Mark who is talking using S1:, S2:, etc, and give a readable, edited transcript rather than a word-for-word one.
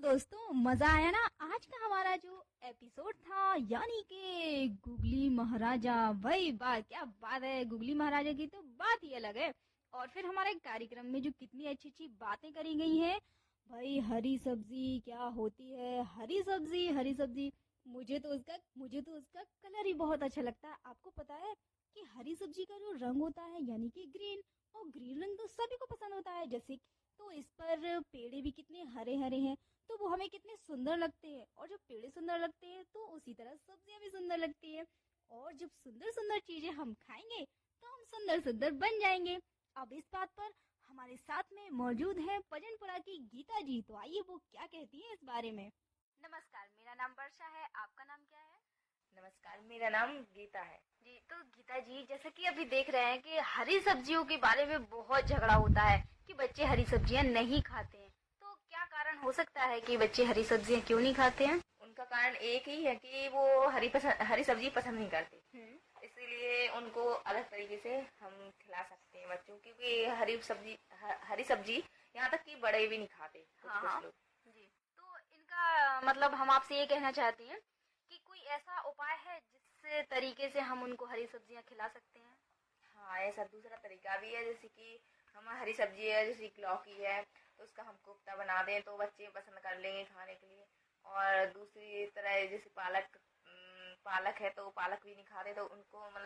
S1: दोस्तों, मजा आया ना। आज का हमारा जो एपिसोड था, यानी कि गुगली महाराजा। भाई बात, क्या बात है, गुगली महाराजा की तो बात ही अलग है। और फिर हमारे कार्यक्रम में जो कितनी अच्छी अच्छी बातें करी गई हैं। भाई, हरी सब्जी क्या होती है, हरी सब्जी, हरी सब्जी। मुझे तो उसका कलर ही बहुत अच्छा लगता है। आपको पता है कि हरी सब्जी का जो रंग होता है, यानी कि ग्रीन, और ग्रीन रंग तो सभी को पसंद होता है। जैसे तो इस पर पेड़े भी कितने हरे हरे हैं, तो वो हमें कितने सुंदर लगते हैं। और जब पेड़े सुंदर लगते हैं तो उसी तरह सब्जियां भी सुंदर लगती है। और जब सुंदर सुंदर चीजें हम खाएंगे तो हम सुंदर सुंदर बन जाएंगे। अब इस बात पर हमारे साथ में मौजूद है भजनपुरा की गीता जी। तो आइए वो क्या कहती है इस बारे में।
S2: नमस्कार, मेरा नाम वर्षा है। आपका नाम क्या है?
S3: नमस्कार, मेरा नाम गीता है।
S2: जी, तो गीता जी, जैसे कि अभी देख रहे हैं कि हरी सब्जियों के बारे में बहुत झगड़ा होता है कि बच्चे हरी सब्जियां नहीं खाते हैं। तो क्या कारण हो सकता है कि बच्चे हरी सब्जियां क्यों नहीं खाते हैं?
S3: उनका कारण एक ही है कि वो हरी सब्जी पसंद नहीं करते। इसीलिए उनको अलग तरीके से हम खिला सकते हैं बच्चों, क्योंकि हरी सब्जी यहाँ तक कि बड़े भी नहीं खाते कुछ लोग।
S2: जी, तो इनका मतलब हम आपसे ये कहना चाहते हैं कि कोई ऐसा उपाय है जिस तरीके से हम उनको हरी सब्जियां खिला सकते हैं?
S3: हाँ, ऐसा दूसरा तरीका भी है, जैसे कि हम हरी सब्जी है, जैसे कि लौकी है, तो उसका हम कोफ्ता बना दें तो बच्चे पसंद कर लेंगे खाने के लिए। और दूसरी तरह जैसे पालक है, तो पालक भी नहीं खाते, तो उनको मतलब